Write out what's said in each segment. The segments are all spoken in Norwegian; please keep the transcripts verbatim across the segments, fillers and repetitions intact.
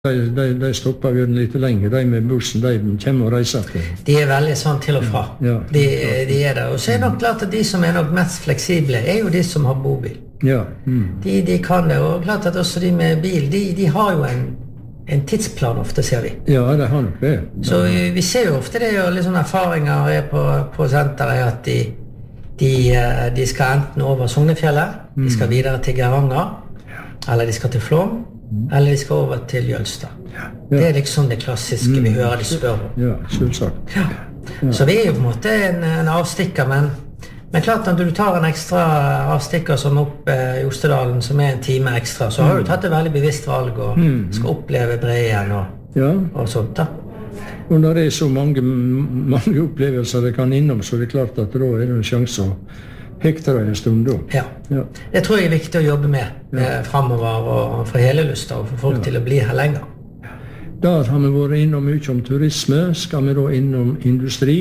De, de, de stopper jo litt lenger, de med bussen, de kommer og reiser til. De er veldig sånn til og fra. Ja, de, de er det. Og så er det nok klart at de som er nok mest fleksible, er jo de som har bobil. Ja. Mm. De, de kan det, og klart at også de med bil, de, de har jo en, en tidsplan ofte, ser vi. Ja, det har nok det. Så vi, vi ser jo ofte det, og litt sånne erfaringer er på, på senteret, at de, de, de skal enten over Sognefjellet, mm. de skal videre til Geiranger, eller de skal til Flåm, eller de skal over til Jølstad. Ja. Ja. Det er liksom det klassiske mm. vi hører de spør om. Ja, selvsagt. Ja. Ja. Så vi er jo på en måte en, en avstikker, men, men klart at du tar en ekstra avstikker som opp eh, i Ostedalen, som er en time ekstra, så har du tatt et veldig bevisst valg og mm. skal oppleve Breien og, ja. og sånt da. Og når det er så mange, mange opplevelser det kan innom, så er det klart at da er det en sjanse å hekter en stund da. Ja. Ja, det tror jeg er viktig å jobbe med ja. eh, fremover og for hele lyst og for folk ja. til å bli her lenger. Der har vi vært innom mye om turisme, skal vi da innom industri.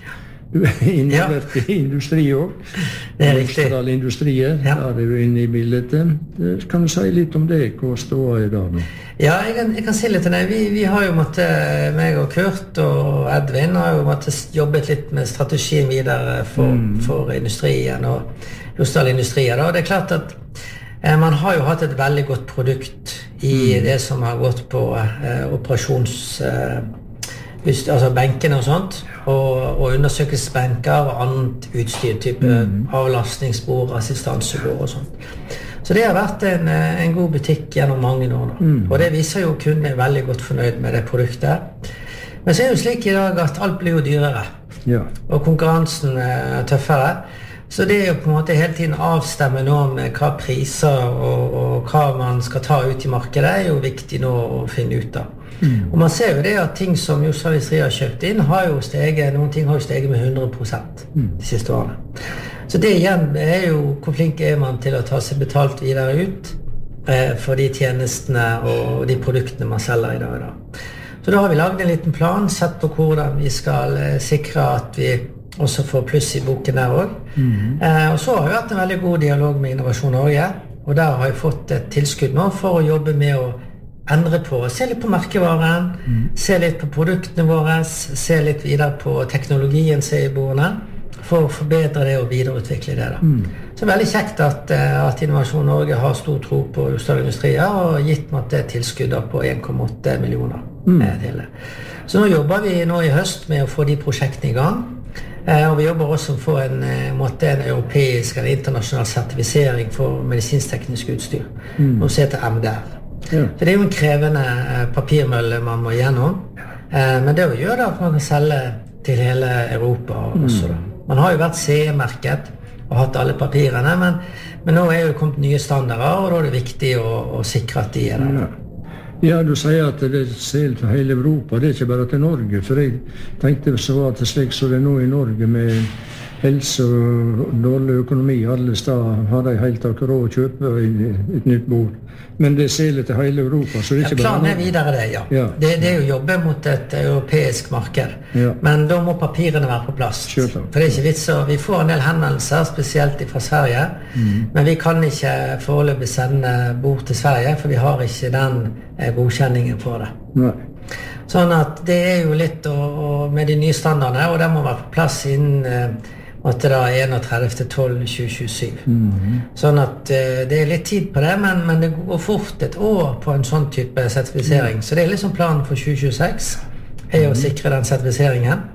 Du er involvert ja. i industri også. Det er riktig. Industrier, ja. Der er du inne i bildet. Kan du si litt om det, hva står i dag nå? Ja, jeg kan, jeg kan si litt om det. Vi, vi har jo måttet, meg og Kurt og Edvin har jo måttet jobbet litt med strategien videre for, mm. for industrien og Jostedal Industrier. Og det er klart at eh, man har jo hatt et veldig godt produkt i mm. det som har gått på eh, operasjons... Eh, altså benkene og sånt, og, og undersøkelsesbenker og annet utstyr, type mm. avlastningsbord, assistansebord og sånt. Så det har vært en, en god butikk gjennom mange år nå. Mm. Og det viser jo kundene er veldig godt fornøyd med det produktet. Men så er det jo slik i dag at alt blir jo dyrere, ja. og konkurransen er tøffere. Så det er jo på en måte hele tiden avstemme nå med hva priser og, og hva man skal ta ut i markedet, er jo viktig nå å finne ut av. Mm. Og man ser jo det at ting som Jostedal Industrier har kjøpt inn, har jo steget, noen ting har jo steget med hundre prosent mm. de siste årene. Så det igjen er jo, hvor flink er man til å ta seg betalt videre ut eh, for de tjenestene og de produktene man selger i dag. Da. Så da har vi laget en liten plan, sett på hvordan vi skal eh, sikre at vi også får pluss i boken der også. Mm. Eh, og så har vi hatt en veldig god dialog med Innovasjon Norge, og der har jeg fått et tilskudd nå for å jobbe med å endre på, se litt på merkevaren, mm. se litt på produktene våre, se litt videre på teknologien som er i bordene, for å forbedre det og videreutvikle det. Da. Mm. Så det er veldig kjekt at, at Innovasjon Norge har stor tro på Jostedal Industrier og gitt meg det tilskuddet på en komma åtte millioner mm. til det. Så nå jobber vi nå i høst med å få de prosjektene i gang, eh, og vi jobber også for en, måte, en europeisk eller internasjonal sertifisering for medisinsk-teknisk utstyr, mm. og se til M D R. Ja. Så det er jo en krevende papirmølle man må gjennom, eh, men det å gjøre det at man kan selge til hele Europa også da. Man har jo vært C E-merket og hatt alle papirene, men, men nå er jo kommet nye standarder, og da er det viktig å, å sikre at de er der. Ja. Ja, du sier at det er selv til hele Europa, det er ikke bare til Norge, for jeg tenkte så at det er slik så det er nå i Norge med helse og dårlig økonomi, alle steder har de helt akkurat råd å kjøpe et nytt bord. Men det ser litt til hele Europa, så det er ikke ja, bare... Planen er videre det, ja. ja. Det, det er jo jobbe mot et europeisk marked, ja. Men da må papirene være på plass. Kjøtland. For det er ikke vits, og vi får en del henvendelser, spesielt fra Sverige, mm. men vi kan ikke foreløpig sende bord til Sverige, for vi har ikke den godkjenningen for det. Nei. Sånn at det er jo litt og, og med de nye standardene, og det må være på plass innen at det da er enogtredivte desember tjue tjuesju. Mm-hmm. Sånn at uh, det er litt tid på det, men, men det går fort et år på en sånn type sertifisering. Mm. Så det er liksom planen for tjue tjueseks, er å sikre den sertifiseringen.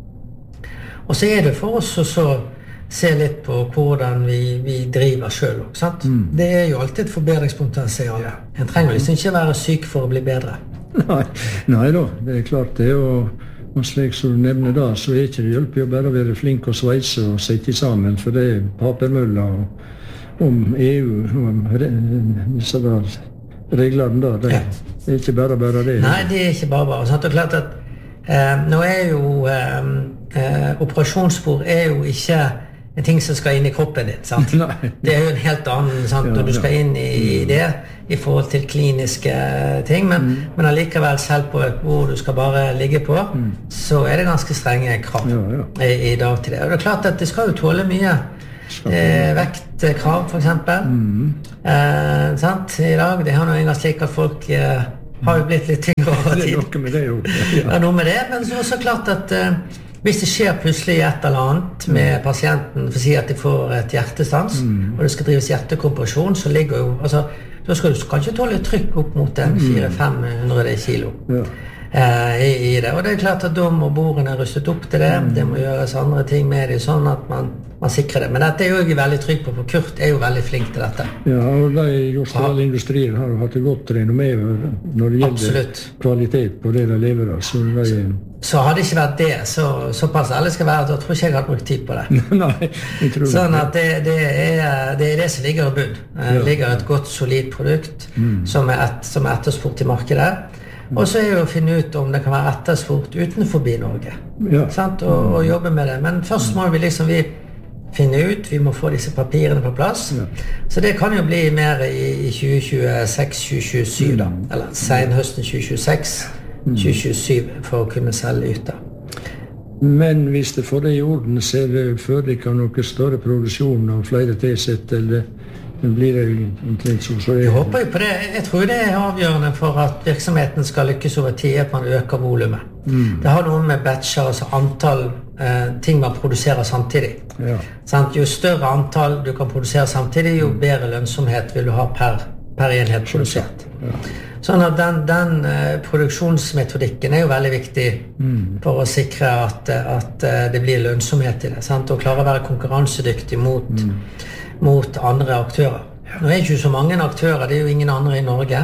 Og så er det for oss å så se litt på hvordan vi, vi driver selv, sant? Mm. Det er jo alltid et forbedringspotensial. En trenger liksom ikke være syk for å bli bedre. Nei, nei da, det er klart det, og Og slik som du nevner da, så er ikke det hjelp å bare være flink og sveise og sitte sammen, for det er papermøller om E U, om disse der reglene der, det, det er ikke bare bare det. Nei, det er ikke bare bare. Sant? Og klart at eh, nå er jo eh, eh, operasjonsbord er jo ikke en ting som skal inn i kroppen din, sant? Nei. Det er jo en helt annen, sant? Når ja, du skal inn i, i det, i forhold til kliniske ting, men, mm. men allikevel selv på et bord du skal bare ligge på, mm. så er det ganske strenge krav ja, ja. I, i dag til det. Og det er klart at det skal jo tåle mye eh, vektkrav, for eksempel. Mm. Eh, sant? I dag, det har noe en gang slik at folk eh, har jo blitt litt tyngre over tid. Det er noe med det jo. Ja, ja noe med det, men så er det klart at uh, hvis det skjer plutselig et eller annet med mm. pasienten, for å si at de får et hjertestans, mm. og det skal drives hjertekompresjon, så ligger jo, altså, da skal du kanskje tåle trykk opp mot en fire til fem hundre kilo. Ja. I, i det. Og det er klart at da må bordene rustet opp til det, mm. det må gjøres andre ting med det, sånn at man, man sikrer det. Men dette er jo ikke veldig trygg på, for Kurt er jo veldig flink til dette. Ja, og de i Australia-industrien har jo hatt det godt renommé når det gjelder Absolutt. Kvalitet på det de leverer. Så, de... så hadde det ikke vært det, så, såpass alle skal være, da tror ikke jeg hadde brukt tid på det. Nei, jeg tror sånn at det, det, er, det er det som ligger i bunn. Det ligger et godt, solid produkt mm. som, er et, som er etterspurt i markedet. Og så er jo å finne ut om det kan være etterspurt utenfor Norge, ja. sant? Og, og jobbe med det. Men først må vi liksom vi finne ut, vi må få disse papirene på plass. Ja. Så det kan jo bli mer i, i tjue tjueseks tjue tjuesju da, eller senhøsten tjue tjueseks tjue tjuesju for å kunne selge ut da. Men hvis det får det i orden, så er det foreligger noe større produksjon av flere T-sett, eller blir det omtrent så, så er... Jeg håper jo på det. Jeg tror det er avgjørende for at virksomheten skal lykkes over tid, at man øker volumet. Mm. Det har noe med batcher, altså antall eh, ting man produserer samtidig. Ja. Sant? Jo større antall du kan produsere samtidig, jo bedre lønnsomhet vil du ha per, per enhet produsert. Ja. Sånn at den, den eh, produksjonsmetodikken er jo veldig viktig mm. for å sikre at, at det blir lønnsomhet i det. Sant? Og klare å være konkurransedyktig mot mm. mot andre aktører. Nå er det ikke så mange aktører, det er jo ingen andre i Norge,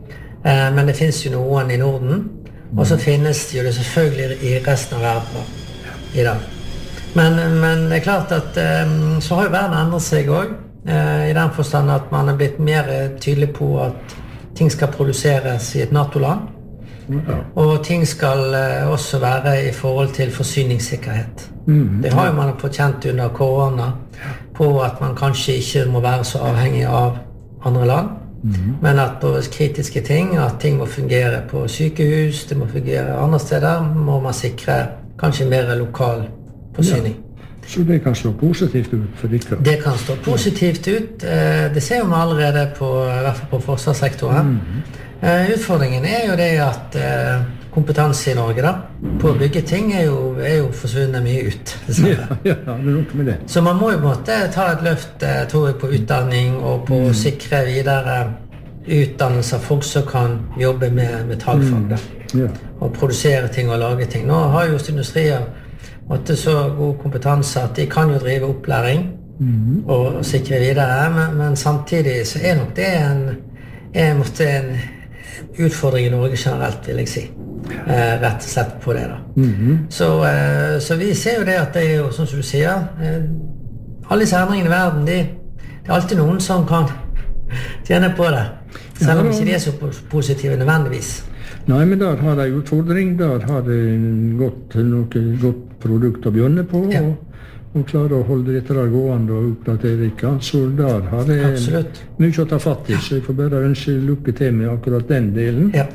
eh, men det finnes jo noen i Norden, og så finnes det jo det selvfølgelig i resten av verden i dag. Men, men det er klart at eh, så har jo verden endret seg også, eh, i den forstand at man har blitt mer tydelig på at ting skal produseres i et NATO-land, ja. Og ting skal eh, også være i forhold til forsyningssikkerhet. Mm, det har jo man fått kjent under korona, på at man kanskje ikke må være så avhengig av andre land, mm. men at på kritiske ting, at ting må fungere på sykehus, det må fungere andre steder, må man sikre kanskje mer lokal forsyning. Ja. Så det kan slå positivt ut for dere? Det kan slå positivt ut. Det ser vi allerede på, i hvert fall på forsvarssektoren. Mm. Utfordringen er jo det at kompetanse i Norge da, på å bygge ting er jo, er jo forsvunnet mye ut. Ja, ja, det er nok med det. Så man må jo på en måte ta et løft, tror jeg, på utdanning og på mm. å sikre videre utdannelse av folk som kan jobbe med metallfag da. Mm. Ja. Og produsere ting og lage ting. Nå har jo industrier måtte så god kompetanse at de kan jo drive opplæring mm. og sikre videre, men, men samtidig så er nok det en, en, måtte en utfordring i Norge generelt, vil jeg si. Eh, rett og slett på det da. Mm-hmm. Så, eh, så vi ser jo det at det er jo, sånn som du sier, eh, alle disse endringene i verden, de, det er alltid noen som kan tjene på det, selv om ikke de er så positive nødvendigvis. Nei, men der har de utfordring, der har de gått noe godt produkt å begynne på, ja. og, og klare å holde dette der gående og oppdatere ikke. Så der har de Absolutt. Mye å ta fatt i, så jeg får bare ønske lykke til med akkurat den delen. Ja.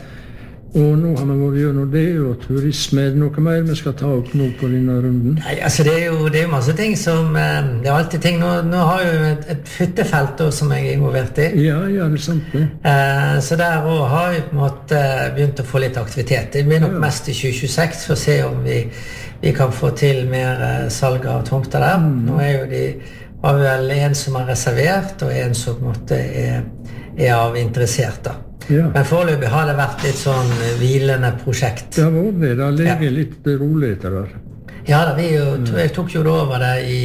Og nå har vi vært gjennom det, og turisme, er det noe mer vi skal ta opp nå på denne runden? Nei, altså det er jo det er masse ting som, det er alltid ting, nå, nå har jeg jo et, et fyttefelt også, som jeg er involvert i. Ja, ja, det er sant det. Eh, så der også har vi på en måte begynt å få litt aktivitet. Det blir nok ja. mest i tjue tjueseks for å se om vi, vi kan få til mer salg av tomter der. Mm. Nå er jo de, har vi vel en som har reservert, og en som på en måte er, er av interessert da. Ja. Men foreløpig har det vært litt sånn hvilende prosjekt. Det har vært det, det har ligget ja. litt rolig etter der. Ja, da, vi jo, jeg tok jo det over det i,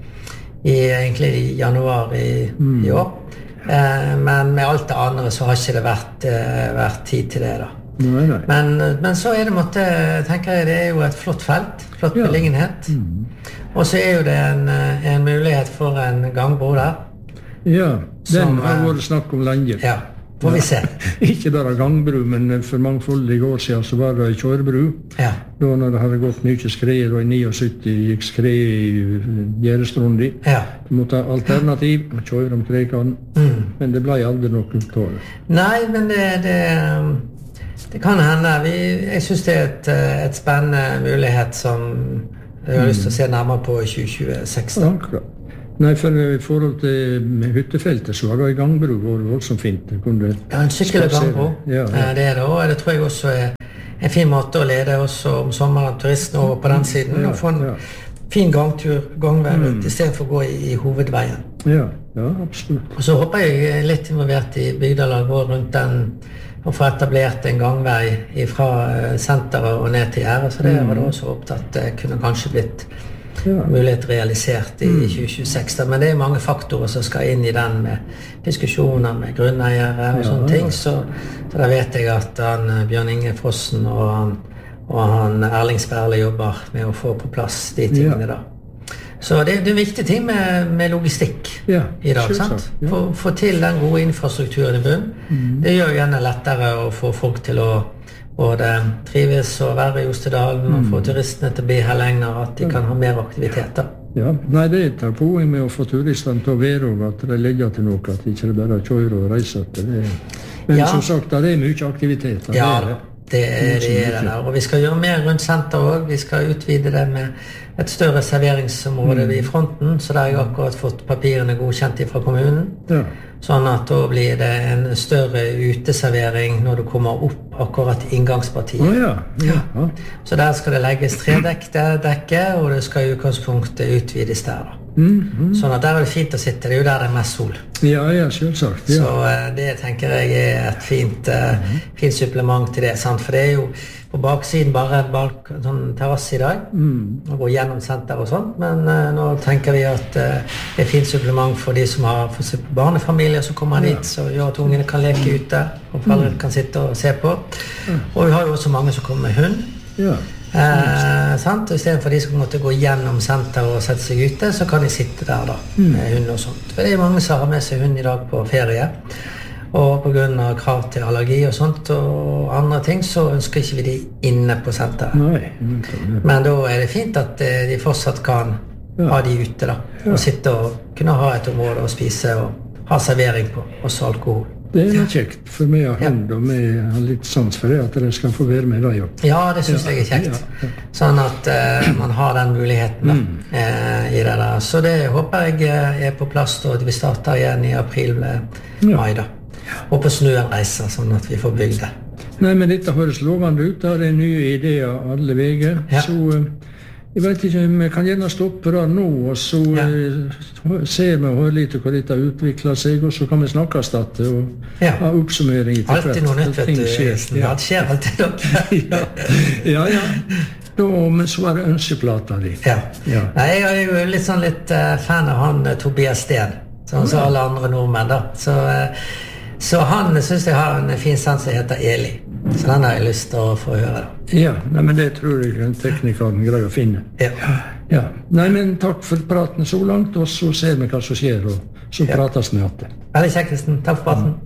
i, egentlig i januar i, mm. i år. Eh, men med alt det andre så har ikke det vært, eh, vært tid til det da. Nei, nei. Men, men så er det måtte, tenker jeg, det er jo et flott felt, flott ja. beliggenhet. Mm. Og så er jo det en, en mulighet for en gangbro der. Ja, den som, har vært snakk om lenge. Ja. Får vi se. Ikke bare gangbru, men for mangfoldige år siden så var det kjørebru. Ja. Da når det hadde gått mye skreier, og i syttini gikk skreier i Gjerdestrundi. Ja. Du måtte ha alternativ, kjøre om Kreikan, mm. men det ble aldri noe tål. Nei, men det, det, det kan hende. Vi, jeg synes det er et, et spennende mulighet som jeg har mm. lyst til å se nærmere på i tjue tjueseks. Akkurat. Nei, for i forhold til hyttefeltet så var det i gangbro var voldsomt fint. Det kunne ja, en sykkel- og gangbro. Ja, ja. Det er det, og det tror jeg også er en fin måte å lede også om sommeren turistene over på den siden, ja, og få en ja. fin gangtur, gangvei mm. i stedet for å gå i, i hovedveien. Ja, ja, absolutt. Og så håper jeg litt involvert i Bygdalag går rundt den og få etablert en gangvei fra senteret og ned til Gjerdet, så det mm. var det også opptatt det kunne kanskje blitt ja. mulighet realisert i mm. tjue tjueseks. Men det er mange faktorer som skal inn i den med diskusjoner med grunneiere og ja, sånne ting, så, så da vet jeg at han, Bjørn Inge Fossen og han, og han Erling Sperle jobber med å få på plass de tingene ja. da. Så det, det er en viktig ting med, med logistikk ja, i dag, sant? Ja. Få, få til den gode infrastrukturen i bunn. Mm. Det gjør jo gjerne lettere å få folk til å både trives og være i Ostedalen mm. og få turistene til å bli her lenger, at de kan ha mer aktiviteter. Ja, nei, det er et poeng med å få turistene til å være og at de legger til noe, at de ikke bare kjører og reiser til det. Men ja. som sagt, det er mye aktivitet. Ja, det, det er det, er det der. Og vi skal gjøre mer rundt senter også. Vi skal utvide det med et større serveringsområde mm. i fronten, så der har jeg akkurat fått papirene godkjent fra kommunen. Ja. Sånn at da blir det en større uteservering når du kommer opp akkurat i inngangspartiet. Oh, ja. Ja. Ja. Så der skal det legges tredekke, og det skal i utgangspunktet utvides der. Da. Mm, mm. Sånn at der er det fint å sitte, det er jo der det er mest sol. Ja, ja, selvsagt. Ja. Så uh, det tenker jeg er et fint, uh, mm. fint supplement til det, sant? For det er jo på baksiden bare en balk, sånn terrasse i dag, mm. og gå gjennom senter og sånt, men uh, nå tenker vi at uh, det er fint supplement for de som har for barnefamilier som kommer ja. dit, så gjør at ungene kan leke ute, og foreldre mm. kan sitte og se på. Mm. Og vi har jo også mange som kommer med hund. Ja. Eh, sant? I stedet for de som måtte gå gjennom senter og sette seg ute, så kan de sitte der da, mm. med hund og sånt. For det er mange som har med seg hund i dag på ferie, og på grunn av krav til allergi og sånt og andre ting, så ønsker ikke vi de inne på senteret. Nei. Men da er det fint at de fortsatt kan ja. ha de ute da, og ja. sitte og kunne ha et område å spise og ha servering på, også alkohol. Det er kjekt for meg og hund, og vi har litt sans for det, at dere skal få være med deg. Ja, det synes ja. jeg er kjekt. Ja. Ja. Sånn at uh, man har den muligheten da, mm. uh, i det der. Så det håper jeg er på plass da, at vi starter igjen i april med ja. mai da. Og på snøen reiser, sånn at vi får bygd det. Nei, men dette høres lovende ut. Det er nye ideer alle veger. Ja. Så uh, jeg vet ikke, vi kan gjerne stoppe der nå, og så ja. uh, ser vi og hører litt hva dette utvikler seg, og så kan vi snakkes dette og ja. ha oppsummering til hvert. Alltid noe nytt, vet du. Skjer. Ja. Det skjer alltid noe. ja, ja. ja. Da, men så er det ønskeplata di. Ja. ja. Nei, jeg er jo litt sånn litt uh, fan av han uh, Tobias Steen, sånn som alle andre nordmenn da. Så, uh, så han synes jeg har en fin sans som heter Eli. Så den har jeg lyst til å få høre da. Ja, nei, men det tror jeg en teknikeren greier å finne. Ja. ja. Nei, men takk for praten så langt, og så ser vi hva som skjer, og så ja. prates vi igjen. Veldig kjekt, Kristen. Takk for praten.